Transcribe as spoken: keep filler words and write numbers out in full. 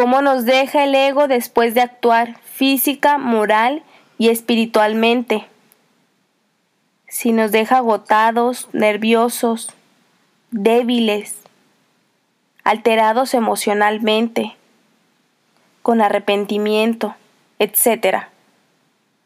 ¿Cómo nos deja el ego después de actuar física, moral y espiritualmente? Si nos deja agotados, nerviosos, débiles, alterados emocionalmente, con arrepentimiento, etcétera.